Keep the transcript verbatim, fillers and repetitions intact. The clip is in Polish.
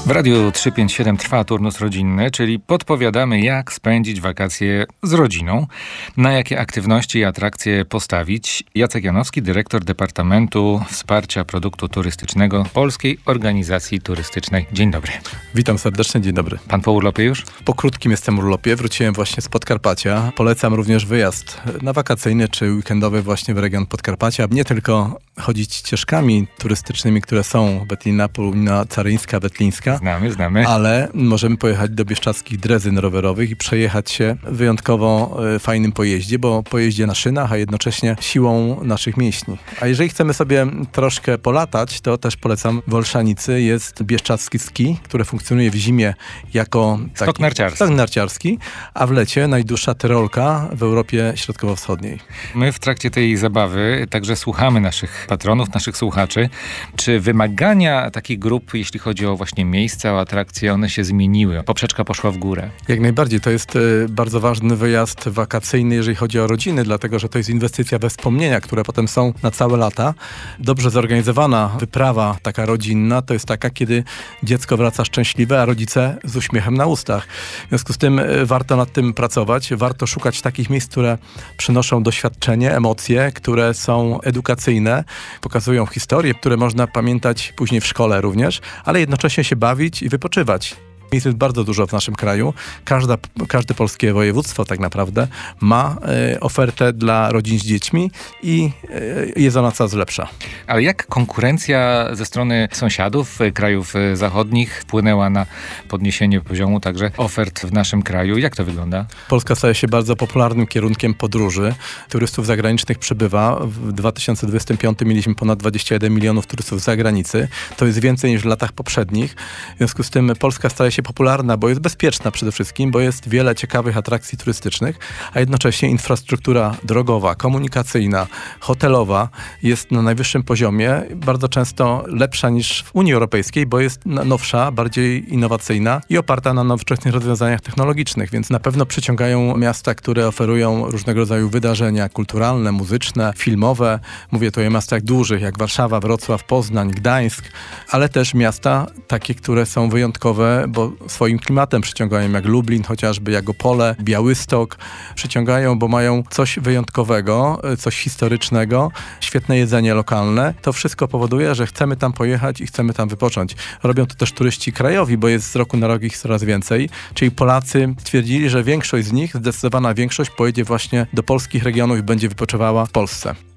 W Radiu trzysta pięćdziesiąt siedem trwa turnus rodzinny, czyli podpowiadamy, jak spędzić wakacje z rodziną, na jakie aktywności i atrakcje postawić. Jacek Janowski, dyrektor Departamentu Wsparcia Produktu Turystycznego Polskiej Organizacji Turystycznej. Dzień dobry. Witam serdecznie, dzień dobry. Pan po urlopie już? Po krótkim jestem urlopie, wróciłem właśnie z Podkarpacia. Polecam również wyjazd na wakacyjny czy weekendowy właśnie w region Podkarpacia. Nie tylko chodzić ścieżkami turystycznymi, które są Wetlina, Polina Caryńska, Wetlińska. Znamy, znamy. Ale możemy pojechać do bieszczadzkich drezyn rowerowych i przejechać się w wyjątkowo y, fajnym pojeździe, bo pojeździe na szynach, a jednocześnie siłą naszych mięśni. A jeżeli chcemy sobie troszkę polatać, to też polecam w Olszanicy jest bieszczadzki ski, które funkcjonuje w zimie jako taki, stok narciarski. stok narciarski, a w lecie najdłuższa tyrolka w Europie Środkowo-Wschodniej. My w trakcie tej zabawy także słuchamy naszych patronów, naszych słuchaczy. Czy wymagania takich grup, jeśli chodzi o właśnie miejsca, o atrakcje, one się zmieniły? Poprzeczka poszła w górę. Jak najbardziej. To jest y, bardzo ważny wyjazd wakacyjny, jeżeli chodzi o rodziny, dlatego że to jest inwestycja we wspomnienia, które potem są na całe lata. Dobrze zorganizowana wyprawa taka rodzinna to jest taka, kiedy dziecko wraca szczęśliwe, a rodzice z uśmiechem na ustach. W związku z tym y, warto nad tym pracować. Warto szukać takich miejsc, które przynoszą doświadczenie, emocje, które są edukacyjne, pokazują historie, które można pamiętać później w szkole również, ale jednocześnie się bawić i wypoczywać. Miejsc jest bardzo dużo w naszym kraju. Każda, każde polskie województwo tak naprawdę ma e, ofertę dla rodzin z dziećmi i e, jest ona coraz lepsza. Ale jak konkurencja ze strony sąsiadów, krajów zachodnich wpłynęła na podniesienie poziomu także ofert w naszym kraju? Jak to wygląda? Polska staje się bardzo popularnym kierunkiem podróży. Turystów zagranicznych przybywa. W dwa tysiące dwudziestym piątym mieliśmy ponad dwadzieścia jeden milionów turystów z zagranicy. To jest więcej niż w latach poprzednich. W związku z tym Polska staje się popularna, bo jest bezpieczna przede wszystkim, bo jest wiele ciekawych atrakcji turystycznych, a jednocześnie infrastruktura drogowa, komunikacyjna, hotelowa jest na najwyższym poziomie, bardzo często lepsza niż w Unii Europejskiej, bo jest nowsza, bardziej innowacyjna i oparta na nowoczesnych rozwiązaniach technologicznych, więc na pewno przyciągają miasta, które oferują różnego rodzaju wydarzenia kulturalne, muzyczne, filmowe. Mówię tu o miastach dużych, jak Warszawa, Wrocław, Poznań, Gdańsk, ale też miasta takie, które są wyjątkowe, bo swoim klimatem przyciągają, jak Lublin chociażby, jak Opole, Białystok. Przyciągają, bo mają coś wyjątkowego, coś historycznego, świetne jedzenie lokalne. To wszystko powoduje, że chcemy tam pojechać i chcemy tam wypocząć. Robią to też turyści krajowi, bo jest z roku na rok ich coraz więcej. Czyli Polacy stwierdzili, że większość z nich, zdecydowana większość, pojedzie właśnie do polskich regionów i będzie wypoczywała w Polsce.